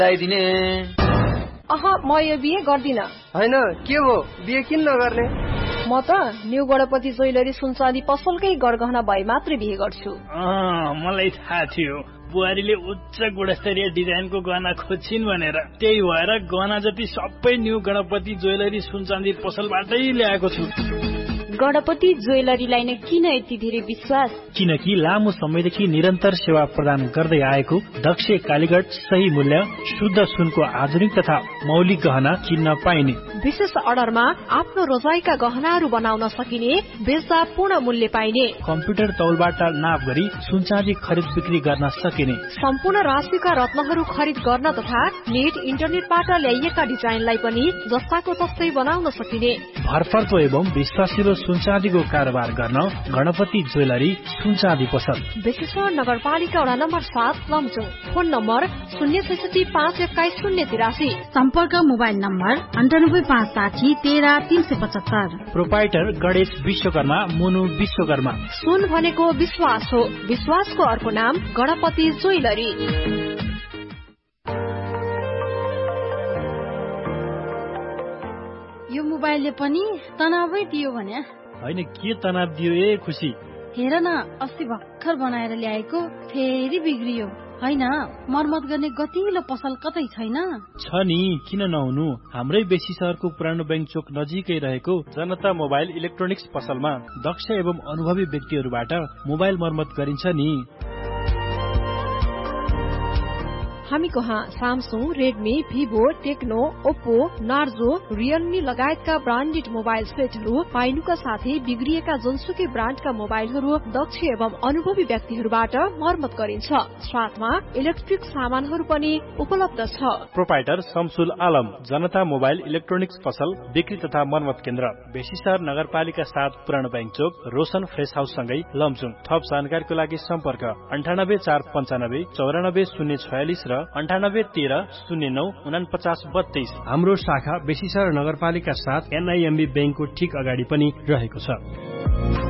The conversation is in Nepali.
दिने म यो बिहे गर्दिन। हैन के हो बिहे किन नगर्ने? म त न्यू गणपति ज्वेलरी सुनचाँदी पसलकै गरगहना भए मात्रै बिहे गर्छु। मलाई थाहा थियो बुहारीले उच्च गुणस्तरीय डिजाइनको गहना खोज्छिन् भनेर, त्यही भएर गहना जति सबै न्यू गणपति ज्वेलरी सुनचाँदी पसलबाटै ल्याएको छु। गणपति ज्वेलरीलाई नै किन यति धेरै विश्वास? किनकि लामो समयदेखि निरन्तर सेवा प्रदान गर्दै आएको दक्ष कालीगढ, सही मूल्य, शुद्ध सुनको आधुनिक तथा मौलिक गहना किन्न पाइने। विशेष अर्डरमा आफ्नो रोजाइका गहनाहरू बनाउन सकिने, बेच्दा पूर्ण मूल्य पाइने, कम्प्युटर तौलबाट नाप गरी सुनचाँदी खरिद बिक्री गर्न सकिने, सम्पूर्ण राशिका रत्नहरू खरिद गर्न तथा नेट इन्टरनेटबाट ल्याइएका डिजाइनलाई पनि जस्ताको तस्तै बनाउन सकिने। भरपर्दो एवं विश्वासिलो सुनचाँदीको कारोबार गर्न गणपति ज्वेलरी सुनचाँदी पसल, बेसेश्वर नगरपालिका वडा नम्बर 7 लमजुङ। Phone number 066512083। सम्पर्क mobile number 9856130375। Proprietor Ganesh Vishwakarma, मुनु विश्वकर्मा। सुन भनेको विश्वास हो, विश्वासको अर्को नाम गणपति ज्वेलरी। यो मोबाइलले पनि तनावै दियो भने? होइन, के तनाव दियो ए खुसी? हेर न, अस्ति भर्खर बनाएर ल्याएको फेरि बिग्रियो। होइन, मर्मत गर्ने गतिलो पसल कतै छैन? छ नि, किन नहुनु? हाम्रै बेसी शहरको पुरानो बैंक चोक नजिकै रहेको जनता मोबाइल इलेक्ट्रोनिक्स पसलमा दक्ष एवं अनुभवी व्यक्तिहरूबाट मोबाइल मर्मत गरिन्छ नि। हामी कहाँ Samsung, Redmi, Vivo, Tecno, Oppo, Narzo, Realme लगायतका ब्रान्डेड मोबाइल सेटहरू पाइनुका साथै बिग्रिएका जुनसुकै ब्रान्डका मोबाइलहरू दक्ष एवं अनुभवी व्यक्तिहरूबाट मर्मत गरिन्छ। साथमा इलेक्ट्रिक सामानहरू पनि उपलब्ध छ। प्रोपाइटर शमसुल आलम, जनता मोबाइल इलेक्ट्रोनिक्स पसल, बिक्री तथा मर्मत केन्द्र, बेसीशहर नगरपालिका 7 पुरानो बैंक चोक, रोशन फ्रेस हाउस सँगै लमजुङ। थप जानकारीको लागि सम्पर्क 9845 94 046 र 9813094932। हाम्रो शाखा बेसीशहर नगरपालिका 7 NIMB बैंकको ठीक अगाडि पनि रहेको छ।